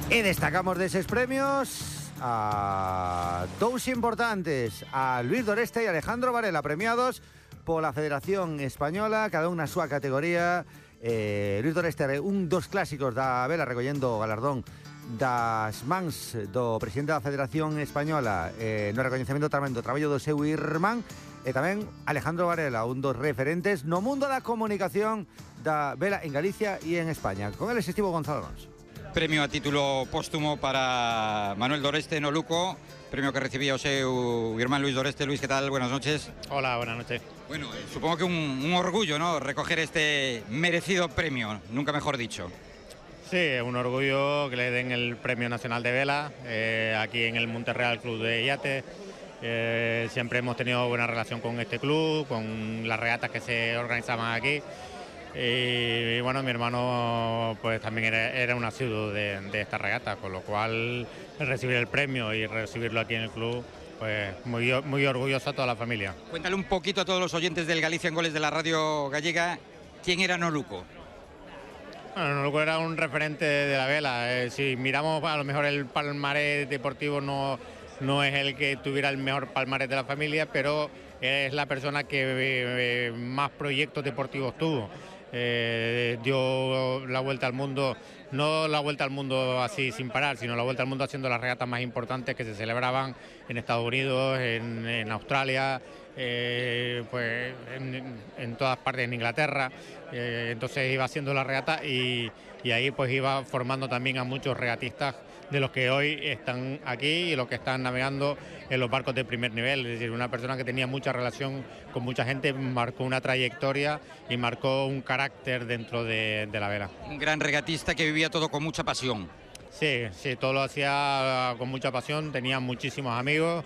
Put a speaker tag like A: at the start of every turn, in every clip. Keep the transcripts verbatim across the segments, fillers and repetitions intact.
A: Y destacamos de esos premios a dos importantes, a Luis Doreste y Alejandro Varela, premiados por la Federación Española, cada unha súa categoría. eh, Luis Doreste, un dos clásicos da vela, recollendo galardón das mans do presidente da Federación Española, eh, no recoñecemento tamén do traballo do seu irmán, e tamén Alejandro Varela, un dos referentes no mundo da comunicación da vela en Galicia e en España. Con eles estivo Gonzalo Alonso.
B: Premio a título póstumo para Manuel Doreste no Luco, premio que recibía o seu irmán Luis Doreste. Luis, ¿qué tal? Buenas noches.
C: Hola, buenas noches.
B: Bueno, eh, supongo que un, un orgullo, ¿no?, recoger este merecido premio, nunca mejor dicho.
C: Sí, es un orgullo que le den el Premio Nacional de Vela, eh, aquí en el Monterreal Club de Yate. Eh, siempre hemos tenido buena relación con este club, con las regatas que se organizaban aquí. Y, y bueno, mi hermano pues también era, era un asiduo de, de esta regata, con lo cual recibir el premio y recibirlo aquí en el club, pues muy, muy orgulloso a toda la familia.
B: Cuéntale un poquito a todos los oyentes del Galicia en Goles de la radio gallega, ¿quién era Noluco?
C: Bueno, Noluco era un referente de la vela. Eh, si miramos, a lo mejor el palmarés deportivo no, no es el que tuviera el mejor palmarés de la familia, pero es la persona que eh, más proyectos deportivos tuvo. Eh, dio la vuelta al mundo, no la vuelta al mundo así sin parar, sino la vuelta al mundo haciendo las regatas más importantes que se celebraban en Estados Unidos, en, en Australia, eh, pues en, en todas partes, en Inglaterra. Eh, entonces iba haciendo la regata y, y ahí pues iba formando también a muchos regatistas de los que hoy están aquí y los que están navegando en los barcos de primer nivel. Es decir, una persona que tenía mucha relación con mucha gente, marcó una trayectoria y marcó un carácter dentro de, de la vela.
B: Un gran regatista que vivía todo con mucha pasión.
C: Sí, sí, todo lo hacía con mucha pasión, tenía muchísimos amigos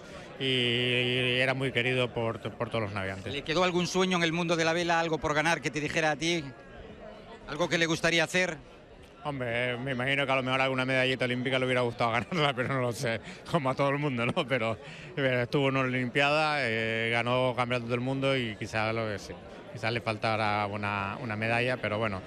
C: y era muy querido por, por todos los navegantes.
B: ¿Le quedó algún sueño en el mundo de la vela, algo por ganar que te dijera a ti? ¿Algo que le gustaría hacer?
C: Hombre, me imagino que a lo mejor alguna medallita olímpica le hubiera gustado ganarla, pero no lo sé, como a todo el mundo, ¿no? Pero, pero estuvo en una Olimpiada, eh, ganó campeonato del mundo y quizás lo que sí, quizás le faltara una, una medalla, pero bueno,